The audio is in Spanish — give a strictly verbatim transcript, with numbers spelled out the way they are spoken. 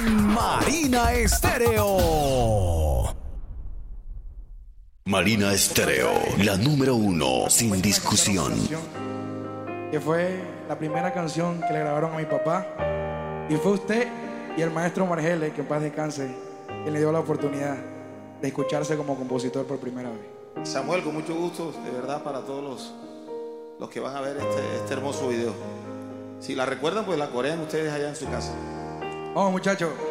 con Marina Estéreo. Marina Estéreo, la número uno, sin discusión. Que fue la primera canción que le grabaron a mi papá. Y fue usted y el maestro Margeles, que en paz descanse, quien le dio la oportunidad de escucharse como compositor por primera vez. Samuel, con mucho gusto, de verdad, para todos los, los que van a ver este, este hermoso video. Si la recuerdan, pues la corean ustedes allá en su casa. Vamos, muchachos.